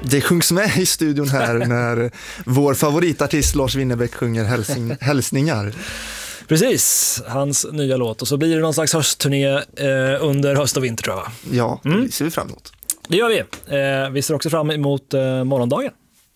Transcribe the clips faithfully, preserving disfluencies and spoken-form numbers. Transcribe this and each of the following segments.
Det sjungs med i studion här när vår favoritartist Lars Winnerbäck sjunger hälsing, hälsningar. Precis, hans nya låt. Och så blir det någon slags höstturné eh, under höst och vinter, tror jag. Ja, det mm. ser vi fram emot. Det gör vi. Eh, vi ser också fram emot eh, morgondagen.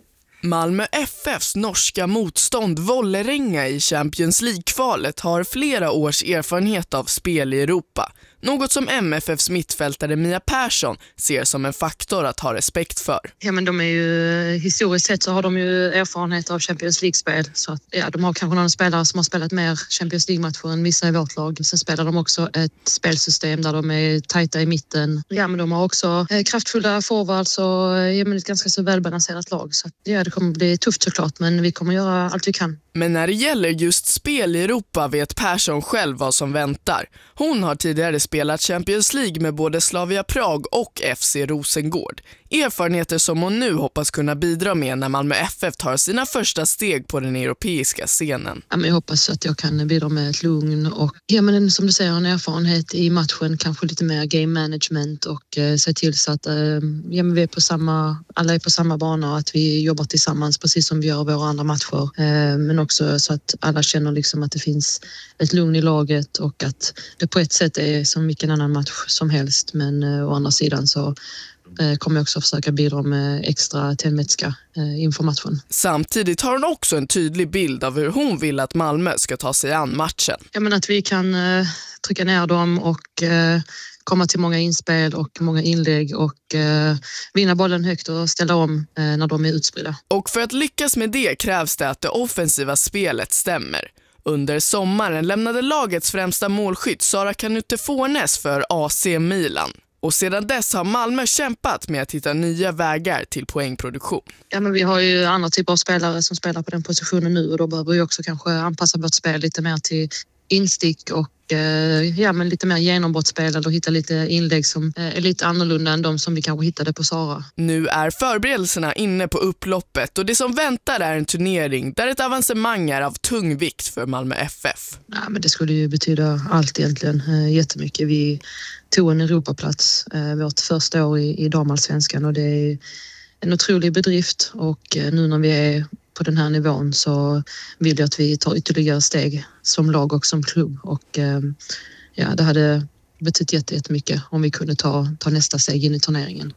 Malmö F F:s norska motstånd Vålerenga i Champions League-kvalet har flera års erfarenhet av spel i Europa. Något som M F F:s mittfältare Mia Persson ser som en faktor att ha respekt för. Ja, men de är ju, historiskt sett så har de ju erfarenhet av Champions League-spel. Så att, ja, de har kanske någon spelare som har spelat mer Champions League-matcher än vissa i vårt lag. Sen spelar de också ett spelsystem där de är tajta i mitten. Ja, men de har också eh, kraftfulla forwards och ja, men ett ganska så välbalanserat lag. Så att, ja, det kommer bli tufft såklart, men vi kommer göra allt vi kan. Men när det gäller just spel i Europa vet Persson själv vad som väntar. Hon har tidigare spelat Champions League med både Slavia Prag och F C Rosengård. Erfarenheter som hon nu hoppas kunna bidra med när Malmö F F tar sina första steg på den europeiska scenen. Ja, men jag hoppas att jag kan bidra med ett lugn och ja, men som du säger, en erfarenhet i matchen, kanske lite mer game management och eh, se till så att eh, ja, men vi är på samma, alla är på samma bana och att vi jobbar tillsammans precis som vi gör våra andra matcher. Eh, men också så att alla känner liksom att det finns ett lugn i laget och att det på ett sätt är som vilken annan match som helst, men eh, å andra sidan så kommer jag också försöka bidra med extra tändvätska inför matchen. Samtidigt har hon också en tydlig bild av hur hon vill att Malmö ska ta sig an matchen. Ja, men att vi kan uh, trycka ner dem och uh, komma till många inspel och många inlägg och uh, vinna bollen högt och ställa om uh, när de är utspridda. Och för att lyckas med det krävs det att det offensiva spelet stämmer. Under sommaren lämnade lagets främsta målskytt Sara Kanute Fornes för A C Milan. Och sedan dess har Malmö kämpat med att hitta nya vägar till poängproduktion. Ja, men vi har ju andra typer av spelare som spelar på den positionen nu och då behöver vi också kanske anpassa vårt spel lite mer till instick och eh, ja, men lite mer genombrottsspel eller hitta lite inlägg som eh, är lite annorlunda än de som vi kanske hittade på Sara. Nu är förberedelserna inne på upploppet och det som väntar är en turnering där ett avancemang är av tung vikt för Malmö F F. Ja, men det skulle ju betyda allt egentligen, eh, jättemycket. Vi tog en Europaplats eh, vårt första år i, i damallsvenskan och det är en otrolig bedrift och eh, nu när vi är på den här nivån så vill jag att vi tar ytterligare steg som lag och som klubb och eh, ja, det hade betytt jättemycket om vi kunde ta, ta nästa steg in i turneringen.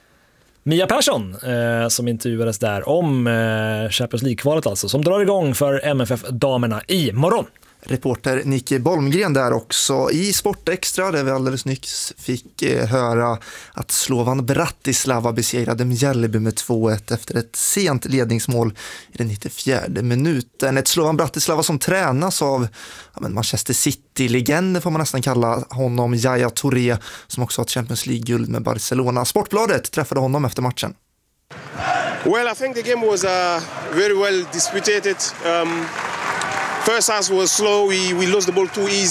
Mia Persson eh, som intervjuades där om eh, Champions League-kvalet alltså, som drar igång för M F F-damerna i morgon. Reporter Nicky Bolmgren där också i Sportextra där vi alldeles nyss fick eh, höra att Slovan Bratislava besegrade Mjällby med två ett efter ett sent ledningsmål i den nittiofjärde minuten. Ett Slovan Bratislava som tränas av ja, men Manchester City-legender får man nästan kalla honom, Yaya Touré, som också har ett Champions League-guld med Barcelona. Sportbladet träffade honom efter matchen. Well, I think the game was uh, very well disputed. Um... First half was slow. We we lost the ball too easy.